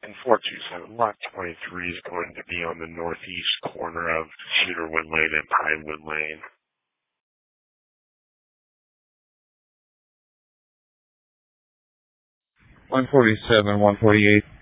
And 427, lot 23 is going to be on the northeast corner of Cedarwood Lane and Pinewood Lane. 147, 148.